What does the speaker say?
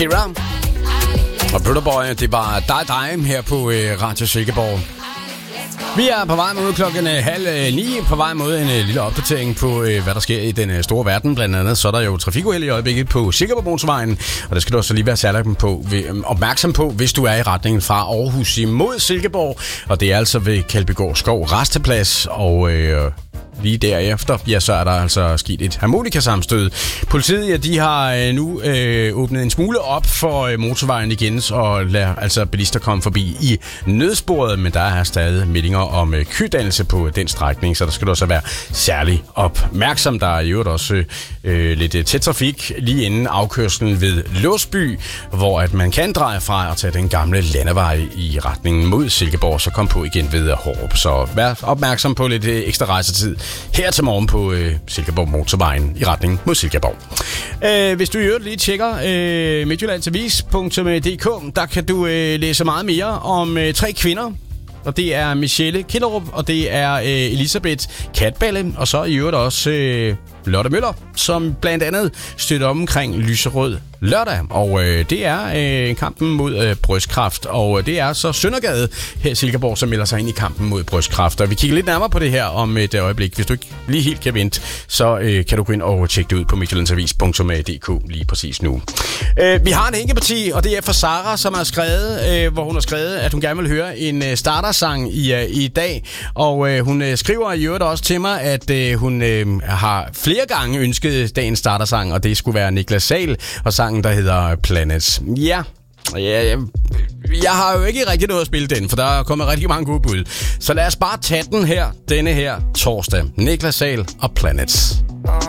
Ram. Og Brotherboy, det var dig her på Radio Silkeborg. Vi er på vej mod klokken 8:30, på vej mod en lille opdatering på, hvad der sker i den store verden. Blandt andet så er der jo trafikuheld i øjeblikket på Silkeborg-motorvejen, og det skal du også lige være særlig opmærksom på, hvis du er i retningen fra Aarhus imod Silkeborg. Og det er altså ved Kaldbygård Skov Rasteplads, og lige derefter, ja, så er der altså sket et harmonikasammenstød. Politiet, ja, de har nu åbnet en smule op for motorvejen igen, og lader altså bilister komme forbi i nødsporet, men der er stadig meldinger om kødannelse på den strækning, så der skal du også være særlig opmærksom. Der er jo også lidt tæt trafik lige inden afkørslen ved Låsby, hvor at man kan dreje fra og tage den gamle landevej i retningen mod Silkeborg, så kom på igen ved Hårup. Så vær opmærksom på lidt ekstra rejsetid her til morgen på Silkeborg Motorvejen i retning mod Silkeborg. Hvis du i øvrigt lige tjekker midtjyllandsavis.dk, der kan du læse meget mere om 3 kvinder. Og det er Michelle Killerup, og det er Elisabeth Katballe, og så i øvrigt også Lotte Møller, som blandt andet støtter omkring lyserød lørdag. Og det er kampen mod brystkræft, og det er så Søndergade her i Silkeborg, som melder sig ind i kampen mod brystkræft. Og vi kigger lidt nærmere på det her om et øjeblik. Hvis du ikke lige helt kan vente, så kan du gå ind og tjekke det ud på midtjyllandsavis.dk lige præcis nu. Vi har en hængeparti, og det er fra Sara, som har skrevet, hvor hun har skrevet, at hun gerne vil høre en startersang i dag. Og hun skriver i øvrigt også til mig, at hun har flere gange ønsket dagens startersang, og det skulle være Niklas Sahl og sangen, der hedder Planets. Ja, jeg har jo ikke rigtig noget at spille den, for der er kommet rigtig mange gode bud. Så lad os bare tage den her, denne her torsdag. Niklas Sahl og Planets.